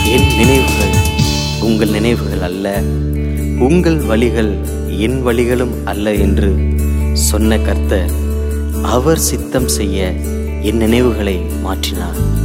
என் நினைவுகள் உங்கள் நினைவுகள் அல்ல, உங்கள் வழிகள் என் வழிகளும் அல்ல என்று சொன்ன கர்த்தர் அவர் சித்தம் செய்ய என் நினைவுகளை மாற்றினார்.